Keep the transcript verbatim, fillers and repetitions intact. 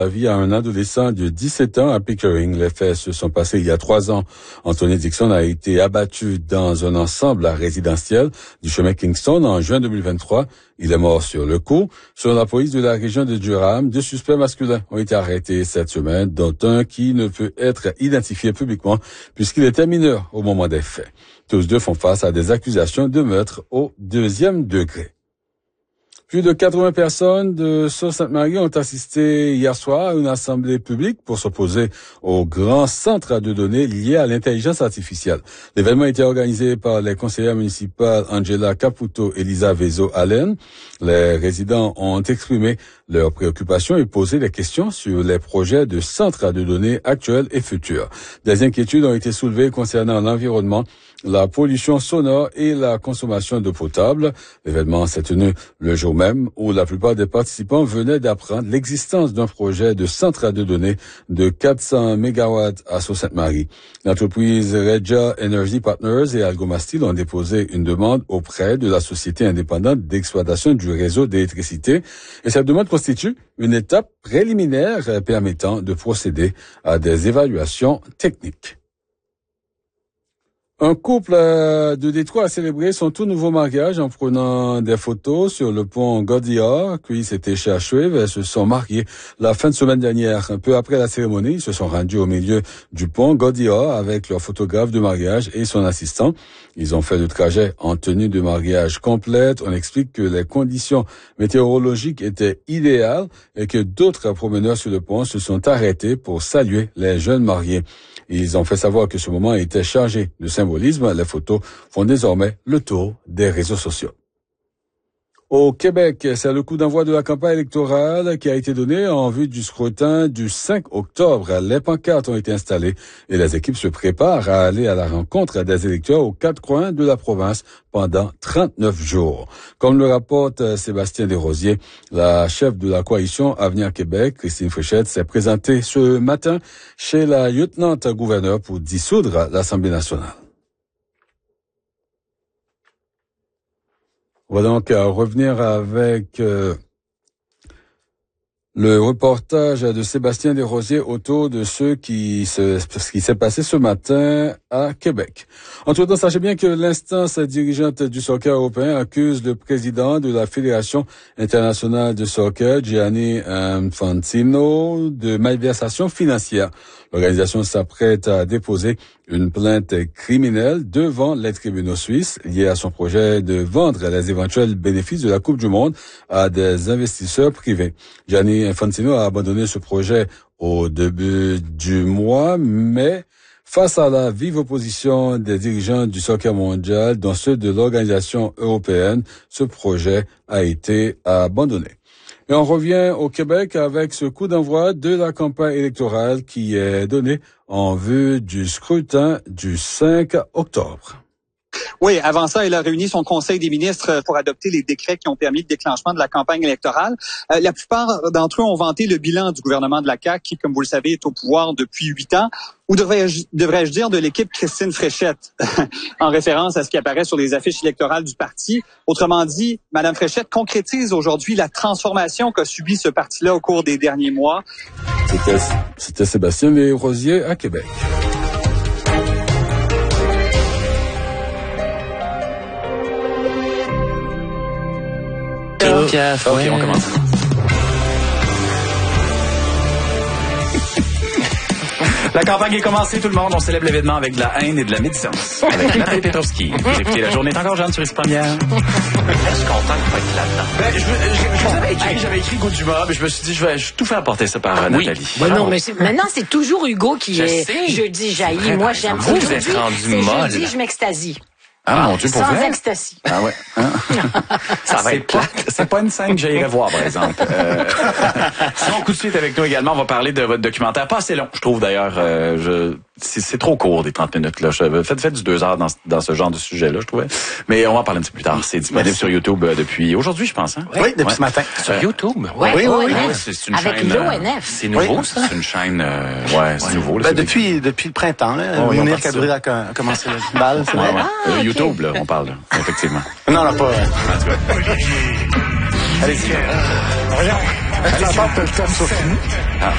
La vie à un adolescent de dix-sept ans à Pickering. Les faits se sont passés il y a trois ans. Anthony Dixon a été abattu dans un ensemble résidentiel du chemin Kingston en juin deux mille vingt-trois. Il est mort sur le coup. Selon la police de la région de Durham, deux suspects masculins ont été arrêtés cette semaine, dont un qui ne peut être identifié publiquement puisqu'il était mineur au moment des faits. Tous deux font face à des accusations de meurtre au deuxième degré. Plus de quatre-vingts personnes de Sault-Sainte-Marie ont assisté hier soir à une assemblée publique pour s'opposer au grand centre de données lié à l'intelligence artificielle. L'événement a été organisé par les conseillères municipales Angela Caputo et Lisa Vezo-Allen. Les résidents ont exprimé leurs préoccupations et posé des questions sur les projets de centres de données actuels et futurs. Des inquiétudes ont été soulevées concernant l'environnement, la pollution sonore et la consommation d'eau potable. L'événement s'est tenu le jour même où la plupart des participants venaient d'apprendre l'existence d'un projet de centre de données de quatre cents mégawatts à Sault-Sainte-Marie. L'entreprise Regia Energy Partners et Algomastil ont déposé une demande auprès de la Société indépendante d'exploitation du réseau d'électricité et cette demande constitue une étape préliminaire permettant de procéder à des évaluations techniques. Un couple de Détroit a célébré son tout nouveau mariage en prenant des photos sur le pont Gaudiard. Puis c'était chez Ashwave. Elles se sont mariées la fin de semaine dernière. Un peu après la cérémonie, ils se sont rendus au milieu du pont Gaudiard avec leur photographe de mariage et son assistant. Ils ont fait le trajet en tenue de mariage complète. On explique que les conditions météorologiques étaient idéales et que d'autres promeneurs sur le pont se sont arrêtés pour saluer les jeunes mariés. Ils ont fait savoir que ce moment était chargé de symbolisme. Les photos font désormais le tour des réseaux sociaux. Au Québec, c'est le coup d'envoi de la campagne électorale qui a été donné en vue du scrutin du cinq octobre. Les pancartes ont été installées et les équipes se préparent à aller à la rencontre des électeurs aux quatre coins de la province pendant trente-neuf jours. Comme le rapporte Sébastien Desrosiers, la chef de la coalition Avenir Québec, Christine Fréchette, s'est présentée ce matin chez la lieutenant-gouverneur pour dissoudre l'Assemblée nationale. On va donc euh, revenir avec euh, le reportage de Sébastien Desrosiers autour de ce qui, se, ce qui s'est passé ce matin à Québec. Entre-temps, sachez bien que l'instance dirigeante du soccer européen accuse le président de la Fédération internationale de soccer, Gianni Infantino, de malversation financière. L'organisation s'apprête à déposer une plainte criminelle devant les tribunaux suisses liée à son projet de vendre les éventuels bénéfices de la Coupe du Monde à des investisseurs privés. Gianni Infantino a abandonné ce projet au début du mois, mais face à la vive opposition des dirigeants du soccer mondial, dont ceux de l'organisation européenne, ce projet a été abandonné. Et on revient au Québec avec ce coup d'envoi de la campagne électorale qui est donné en vue du scrutin du cinq octobre. Oui, avant ça, elle a réuni son conseil des ministres pour adopter les décrets qui ont permis le déclenchement de la campagne électorale. Euh, la plupart d'entre eux ont vanté le bilan du gouvernement de la C A Q qui, comme vous le savez, est au pouvoir depuis huit ans. Ou devrais-je, devrais-je dire de l'équipe Christine Fréchette, en référence à ce qui apparaît sur les affiches électorales du parti. Autrement dit, Mme Fréchette concrétise aujourd'hui la transformation qu'a subi ce parti-là au cours des derniers mois. C'était, c'était Sébastien Desrosiers à Québec. Piaf, ok, ouais. On commence. La campagne est commencée, tout le monde. On célèbre l'événement avec de la haine et de la médisance. Avec Nathalie Petrovski. Vous écoutez La Journée est encore jeune sur Ici Première. Je suis content de pas être là-dedans. Ben, je, je, je vous avais écrit, j'avais écrit Hugo Dumas, mais je me suis dit, je vais, je vais tout faire porter ça par oui. Nathalie. Ben non, mais c'est, maintenant, c'est toujours Hugo qui je est sais. jeudi jailli. Moi, j'aime. Vous, vous êtes rendu molle. Jeudi, je m'extasie. Ah, mon Dieu, pour Sans vrai? ecstasy. Ah ouais. Hein? Ça va être plate. C'est pas une scène que j'irais voir, par exemple. Euh... Simon Coutu est avec nous également. On va parler de votre documentaire. Pas assez long, je trouve d'ailleurs. Euh, je... c'est, c'est trop court, des trente minutes. Là. Je... Faites, faites du deux heures dans, dans ce genre de sujet-là, je trouvais. Mais on va en parler un petit peu plus tard. C'est disponible Merci. Sur YouTube euh, depuis aujourd'hui, je pense. Hein? Oui, depuis ouais. ce matin. Sur euh, YouTube? Ouais, oui, oui, oui. oui. C'est, c'est une avec chaîne, l'O N F. C'est nouveau, oui. ça? C'est une chaîne... Euh... Ouais, c'est ouais. nouveau. Là, ben, c'est depuis, des... depuis le printemps. Là, oh, Mounir Kadri a commencé le bal. C'est ouais, vrai? ouais. Ah, euh, okay. YouTube, là, on parle. Effectivement. Non, non, pas... Euh... En tout cas. Allez-y. Allez-y. Allez-y.